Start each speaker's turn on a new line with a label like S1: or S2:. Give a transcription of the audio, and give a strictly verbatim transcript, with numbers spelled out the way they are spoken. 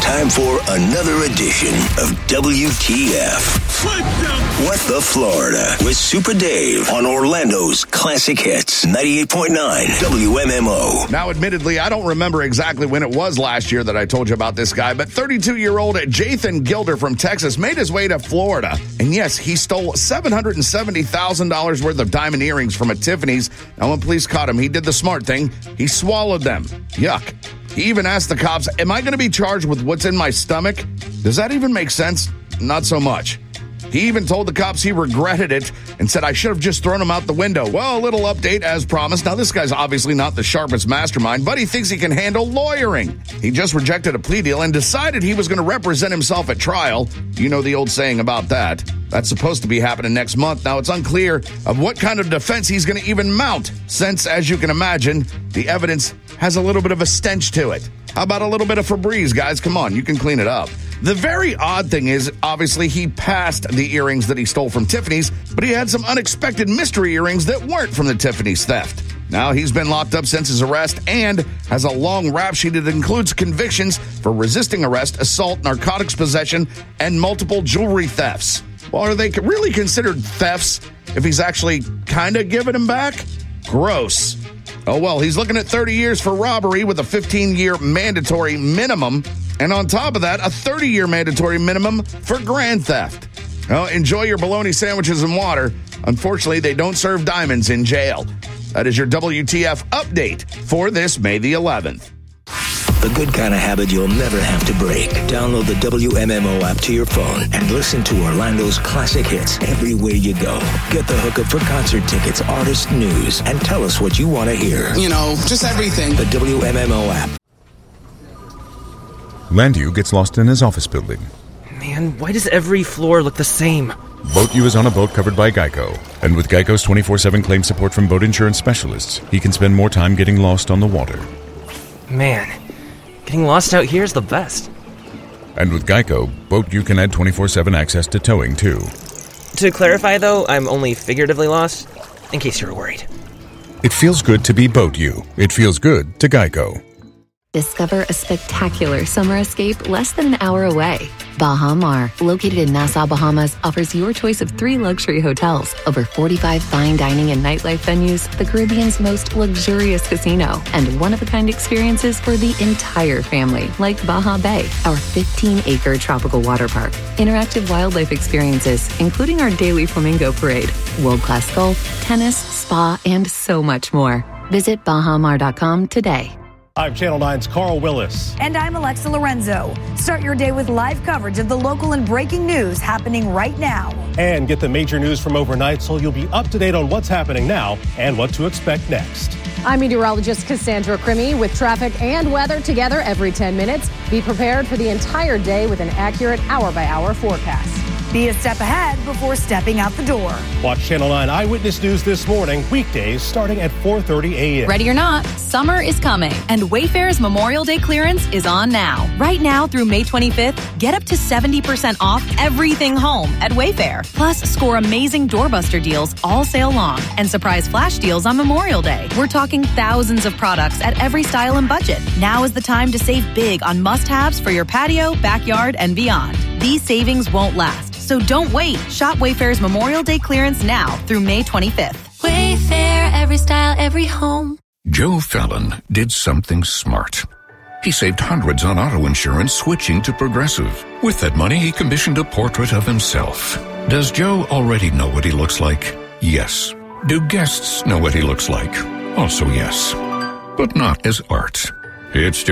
S1: Time for another edition of W T F. What the? What the Florida with Super Dave on Orlando's Classic Hits ninety-eight point nine W M M O.
S2: Now, admittedly, I don't remember exactly when it was last year that I told you about this guy, but thirty-two-year-old Jathan Gilder from Texas made his way to Florida. And yes, he stole seven hundred seventy thousand dollars worth of diamond earrings from a Tiffany's. Now, when police caught him, he did the smart thing. He swallowed them. Yuck. He even asked the cops, am I going to be charged with what's in my stomach? Does that even make sense? Not so much. He even told the cops he regretted it and said, I should have just thrown him out the window. Well, a little update as promised. Now, this guy's obviously not the sharpest mastermind, but he thinks he can handle lawyering. He just rejected a plea deal and decided he was going to represent himself at trial. You know the old saying about that. That's supposed to be happening next month. Now, it's unclear of what kind of defense he's going to even mount, since, as you can imagine, the evidence has a little bit of a stench to it. How about a little bit of Febreze, guys? Come on, you can clean it up. The very odd thing is, obviously, he passed the earrings that he stole from Tiffany's, but he had some unexpected mystery earrings that weren't from the Tiffany's theft. Now, he's been locked up since his arrest and has a long rap sheet that includes convictions for resisting arrest, assault, narcotics possession, and multiple jewelry thefts. Well, are they really considered thefts if he's actually kind of giving them back? Gross. Oh, well, he's looking at thirty years for robbery with a fifteen-year mandatory minimum. And on top of that, a thirty-year mandatory minimum for grand theft. Well, enjoy your bologna sandwiches and water. Unfortunately, they don't serve diamonds in jail. That is your W T F update for this May the eleventh.
S1: The good kind of habit you'll never have to break. Download the W M M O app to your phone and listen to Orlando's Classic Hits everywhere you go. Get the hookup for concert tickets, artist news, and tell us what you want to hear.
S3: You know, just everything.
S1: The W M M O app.
S4: Landu gets lost in his office building.
S5: Man, why does every floor look the same?
S4: BoatU is on a boat covered by Geico. And with Geico's twenty-four seven claim support from boat insurance specialists, he can spend more time getting lost on the water.
S5: Man, getting lost out here is the best.
S4: And with Geico, BoatU can add twenty-four seven access to towing, too.
S5: To clarify, though, I'm only figuratively lost, in case you were worried.
S4: It feels good to be BoatU. It feels good to Geico.
S6: Discover a spectacular summer escape less than an hour away. Baha Mar, located in Nassau, Bahamas, offers your choice of three luxury hotels, over forty-five fine dining and nightlife venues, the Caribbean's most luxurious casino, and one-of-a-kind experiences for the entire family, like Baja Bay, our fifteen-acre tropical water park, interactive wildlife experiences, including our daily flamingo parade, world-class golf, tennis, spa, and so much more. Visit Baha Mar dot com today.
S7: I'm Channel nine's Carl Willis.
S8: And I'm Alexa Lorenzo. Start your day with live coverage of the local and breaking news happening right now.
S7: And get the major news from overnight so you'll be up to date on what's happening now and what to expect next.
S9: I'm meteorologist Cassandra Crimmy with traffic and weather together every ten minutes. Be prepared for the entire day with an accurate hour-by-hour forecast.
S8: Be a step ahead before stepping out the door.
S7: Watch Channel nine Eyewitness News this morning, weekdays starting at four thirty a.m.
S10: Ready or not, summer is coming, and Wayfair's Memorial Day clearance is on now. Right now through May twenty-fifth, get up to seventy percent off everything home at Wayfair. Plus, score amazing doorbuster deals all sale long and surprise flash deals on Memorial Day. We're talking thousands of products at every style and budget. Now is the time to save big on must-haves for your patio, backyard, and beyond. These savings won't last. So don't wait. Shop Wayfair's Memorial Day clearance now through May twenty-fifth.
S11: Wayfair, every style, every home.
S12: Joe Fallon did something smart. He saved hundreds on auto insurance switching to Progressive. With that money, he commissioned a portrait of himself. Does Joe already know what he looks like? Yes. Do guests know what he looks like? Also yes. But not as art. It's